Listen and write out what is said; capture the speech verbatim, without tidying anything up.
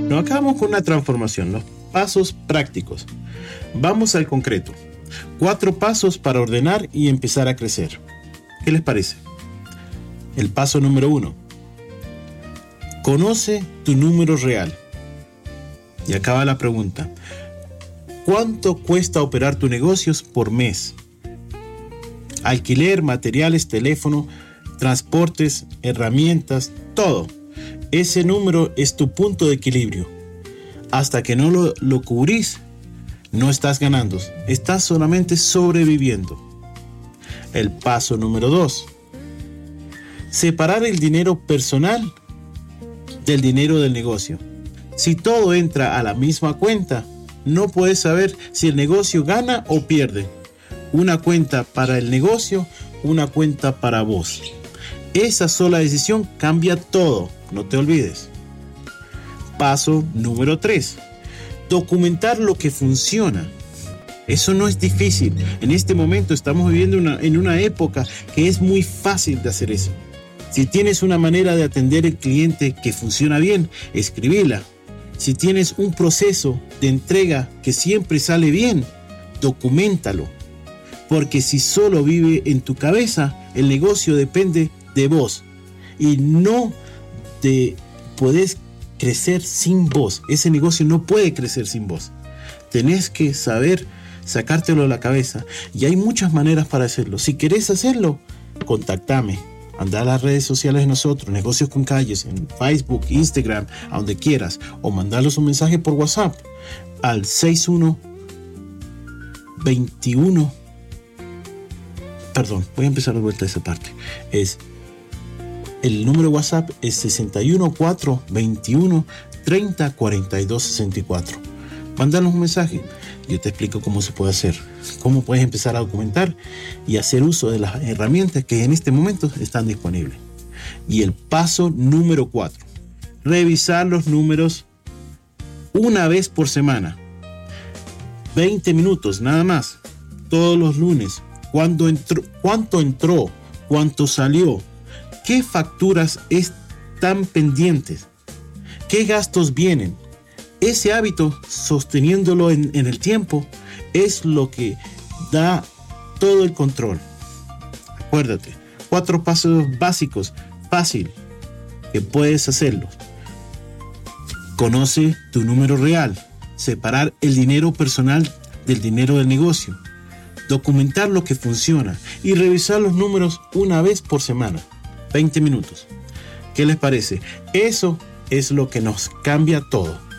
Nos acabamos con una transformación, los pasos prácticos. Vamos al concreto. Cuatro pasos para ordenar y empezar a crecer. ¿Qué les parece? El paso número uno. Conoce tu número real. Y acaba la pregunta. ¿Cuánto cuesta operar tus negocios por mes? Alquiler, materiales, teléfono, transportes, herramientas, todo. Ese número es tu punto de equilibrio. Hasta que no lo, lo cubrís, no estás ganando, estás solamente sobreviviendo. El paso número dos. Separar el dinero personal del dinero del negocio. Si todo entra a la misma cuenta, no puedes saber si el negocio gana o pierde. Una cuenta para el negocio, una cuenta para vos. Esa sola decisión cambia todo, no te olvides. Paso número tres. Documentar lo que funciona. Eso no es difícil. En este momento estamos viviendo una, en una época que es muy fácil de hacer eso. Si tienes una manera de atender al cliente que funciona bien, escribila. Si tienes un proceso de entrega que siempre sale bien, documéntalo. Porque si solo vive en tu cabeza, el negocio depende de vos. Y no te podés crecer sin vos. Ese negocio no puede crecer sin vos. Tenés que saber sacártelo de la cabeza. Y hay muchas maneras para hacerlo. Si querés hacerlo, contactame. Andá a las redes sociales de nosotros, Negocios con Calles, en Facebook, Instagram, a donde quieras. O mandaros un mensaje por WhatsApp al sesenta y uno veintiuno. Perdón, voy a empezar de vuelta esa parte. Es el número de WhatsApp es sesenta y uno cuatro veintiuno treinta cuarenta y dos sesenta y cuatro. Mándanos un mensaje. Yo te explico cómo se puede hacer, cómo puedes empezar a documentar y hacer uso de las herramientas que en este momento están disponibles. Y el paso número cuatro. Revisar los números una vez por semana. veinte minutos nada más. Todos los lunes. ¿Cuándo entró, ¿Cuánto entró? ¿Cuánto salió? ¿Qué facturas están pendientes? ¿Qué gastos vienen? Ese hábito, sosteniéndolo en, en el tiempo, es lo que da todo el control. Acuérdate, cuatro pasos básicos, fácil, que puedes hacerlos. Conoce tu número real. Separar el dinero personal del dinero del negocio. Documentar lo que funciona y revisar los números una vez por semana. veinte minutos. ¿Qué les parece? Eso es lo que nos cambia todo.